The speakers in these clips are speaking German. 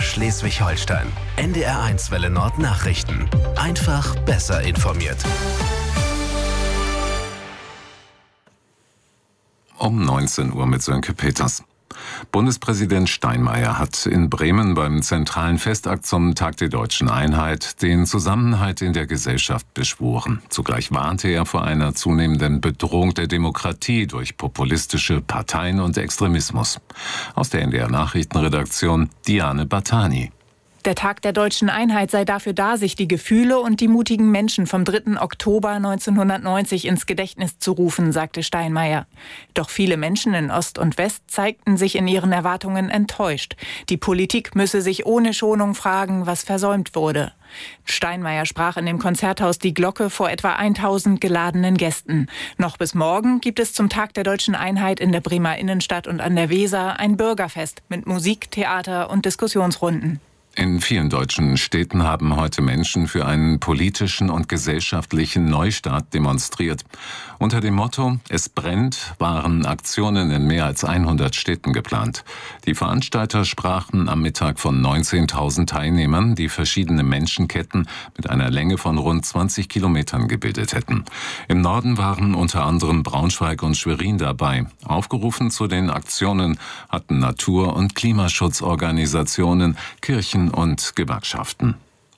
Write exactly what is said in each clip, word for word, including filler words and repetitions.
Schleswig-Holstein. N D R eins Welle Nord Nachrichten. Einfach besser informiert. Um neunzehn Uhr mit Sönke Peters. Bundespräsident Steinmeier hat in Bremen beim zentralen Festakt zum Tag der Deutschen Einheit den Zusammenhalt in der Gesellschaft beschworen. Zugleich warnte er vor einer zunehmenden Bedrohung der Demokratie durch populistische Parteien und Extremismus. Aus der N D R Nachrichtenredaktion Diane Batani. Der Tag der Deutschen Einheit sei dafür da, sich die Gefühle und die mutigen Menschen vom dritten Oktober neunzehnhundertneunzig ins Gedächtnis zu rufen, sagte Steinmeier. Doch viele Menschen in Ost und West zeigten sich in ihren Erwartungen enttäuscht. Die Politik müsse sich ohne Schonung fragen, was versäumt wurde. Steinmeier sprach in dem Konzerthaus Die Glocke vor etwa tausend geladenen Gästen. Noch bis morgen gibt es zum Tag der Deutschen Einheit in der Bremer Innenstadt und an der Weser ein Bürgerfest mit Musik, Theater und Diskussionsrunden. In vielen deutschen Städten haben heute Menschen für einen politischen und gesellschaftlichen Neustart demonstriert. Unter dem Motto "Es brennt" waren Aktionen in mehr als hundert Städten geplant. Die Veranstalter sprachen am Mittag von neunzehntausend Teilnehmern, die verschiedene Menschenketten mit einer Länge von rund zwanzig Kilometern gebildet hätten. Im Norden waren unter anderem Braunschweig und Schwerin dabei. Aufgerufen zu den Aktionen hatten Natur- und Klimaschutzorganisationen, Kirchen und Gewerkschaften.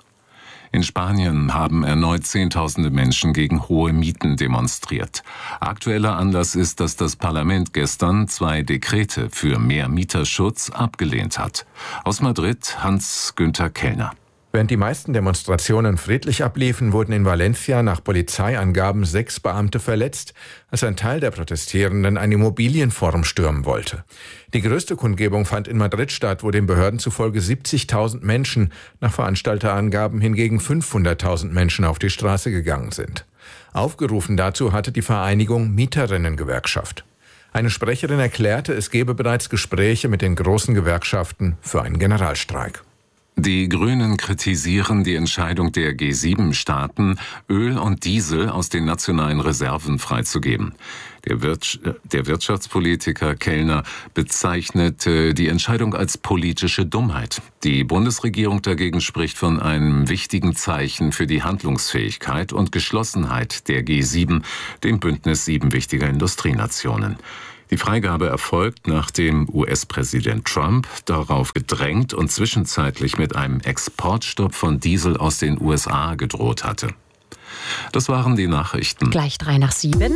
In Spanien haben erneut Zehntausende Menschen gegen hohe Mieten demonstriert. Aktueller Anlass ist, dass das Parlament gestern zwei Dekrete für mehr Mieterschutz abgelehnt hat. Aus Madrid Hans-Günther Kellner. Während die meisten Demonstrationen friedlich abliefen, wurden in Valencia nach Polizeiangaben sechs Beamte verletzt, als ein Teil der Protestierenden ein Immobilienforum stürmen wollte. Die größte Kundgebung fand in Madrid statt, wo den Behörden zufolge siebzigtausend Menschen, nach Veranstalterangaben hingegen fünfhunderttausend Menschen auf die Straße gegangen sind. Aufgerufen dazu hatte die Vereinigung Mieterinnengewerkschaft. Eine Sprecherin erklärte, es gebe bereits Gespräche mit den großen Gewerkschaften für einen Generalstreik. Die Grünen kritisieren die Entscheidung der G sieben Staaten, Öl und Diesel aus den nationalen Reserven freizugeben. Der, Wir- der Wirtschaftspolitiker Kellner bezeichnete die Entscheidung als politische Dummheit. Die Bundesregierung dagegen spricht von einem wichtigen Zeichen für die Handlungsfähigkeit und Geschlossenheit der G sieben, dem Bündnis sieben wichtiger Industrienationen. Die Freigabe erfolgt, nachdem U S-Präsident Trump darauf gedrängt und zwischenzeitlich mit einem Exportstopp von Diesel aus den U S A gedroht hatte. Das waren die Nachrichten. Gleich drei nach sieben.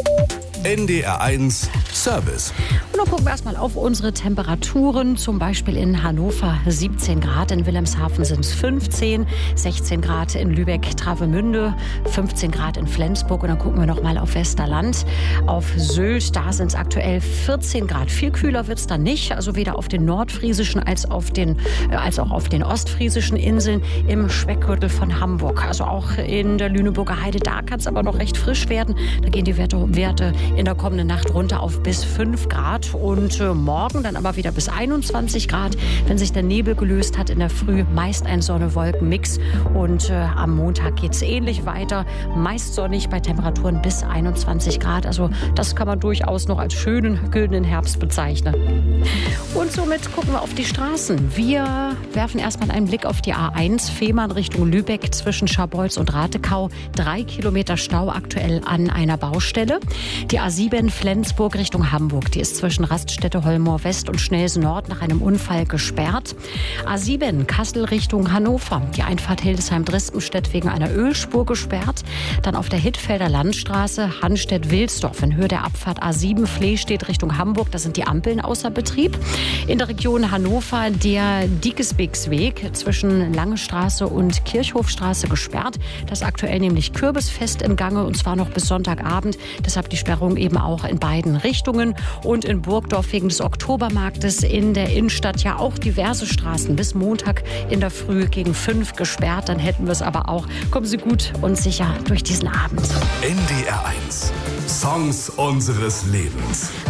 N D R eins Service. Und dann gucken wir erstmal auf unsere Temperaturen. Zum Beispiel in Hannover siebzehn Grad, in Wilhelmshaven sind es fünfzehn, sechzehn Grad in Lübeck-Travemünde, fünfzehn Grad in Flensburg. Und dann gucken wir noch mal auf Westerland. Auf Sylt, da sind es aktuell vierzehn Grad. Viel kühler wird es dann nicht. Also weder auf den nordfriesischen als, auf den, äh, als auch auf den ostfriesischen Inseln im Speckgürtel von Hamburg. Also auch in der Lüneburger Heide, da kann es aber noch recht frisch werden. Da gehen die Werte, Werte in der kommenden Nacht runter auf bis fünf Grad und äh, morgen dann aber wieder bis einundzwanzig Grad, wenn sich der Nebel gelöst hat in der Früh, meist ein Sonne-Wolken-Mix und äh, am Montag geht es ähnlich weiter, meist sonnig bei Temperaturen bis einundzwanzig Grad, also das kann man durchaus noch als schönen, güldenen Herbst bezeichnen. Und somit gucken wir auf die Straßen. Wir werfen erstmal einen Blick auf die A eins, Fehmarn Richtung Lübeck zwischen Scharbeutz und Ratekau, drei Kilometer Stau aktuell an einer Baustelle. Die A sieben Flensburg Richtung Hamburg, die ist zwischen Raststätte Holmoor West und Schnelsen Nord nach einem Unfall gesperrt. A sieben Kassel Richtung Hannover, die Einfahrt Hildesheim-Dresdenstedt wegen einer Ölspur gesperrt. Dann auf der Hittfelder Landstraße Hannstedt-Wilsdorf in Höhe der Abfahrt A sieben Flehstedt Richtung Hamburg, da sind die Ampeln außer Betrieb. In der Region Hannover der Diekesbeksweg zwischen Lange Straße und Kirchhofstraße gesperrt. Das ist aktuell nämlich Kürbisfest im Gange und zwar noch bis Sonntagabend. Deshalb die Sperrung eben auch in beiden Richtungen. Und in Burgdorf wegen des Oktobermarktes in der Innenstadt ja auch diverse Straßen bis Montag in der Früh gegen fünf gesperrt. Dann hätten wir es aber auch. Kommen Sie gut und sicher durch diesen Abend. N D R eins Songs unseres Lebens. Mit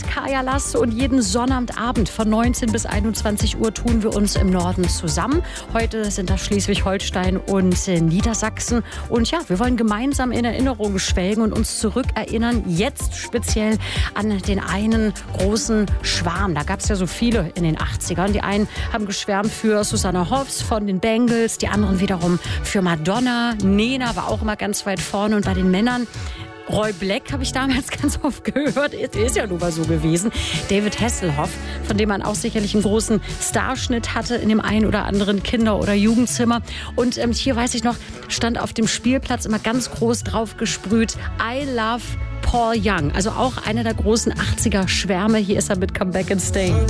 Kaya Lass und jeden Sonnabendabend von neunzehn bis einundzwanzig Uhr tun wir uns im Norden zusammen. Heute sind das Schleswig-Holstein und äh, Niedersachsen. Und ja, wir wollen gemeinsam in Erinnerung schwelgen und uns zurückerinnern, jetzt speziell an den einen großen Schwarm. Da gab es ja so viele in den achtzigern. Die einen haben geschwärmt für Susanna Hoffs von den Bangles, die anderen wiederum für Madonna. Nena war auch immer ganz weit vorne. Und bei den Männern, Roy Black habe ich damals ganz oft gehört, ist, ist ja nun mal so gewesen. David Hasselhoff, von dem man auch sicherlich einen großen Starschnitt hatte in dem einen oder anderen Kinder- oder Jugendzimmer. Und ähm, hier weiß ich noch, stand auf dem Spielplatz immer ganz groß drauf gesprüht, I love Paul Young. Also auch einer der großen achtziger Schwärme. Hier ist er mit Come Back and Stay.